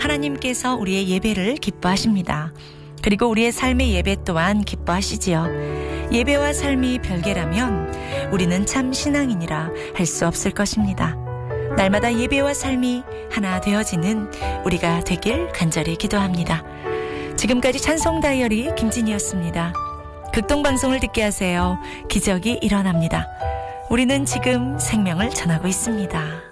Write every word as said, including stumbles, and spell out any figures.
하나님께서 우리의 예배를 기뻐하십니다. 그리고 우리의 삶의 예배 또한 기뻐하시지요. 예배와 삶이 별개라면 우리는 참 신앙인이라 할 수 없을 것입니다. 날마다 예배와 삶이 하나 되어지는 우리가 되길 간절히 기도합니다. 지금까지 찬송 다이어리 김진희였습니다. 극동방송을 듣게 하세요. 기적이 일어납니다. 우리는 지금 생명을 전하고 있습니다.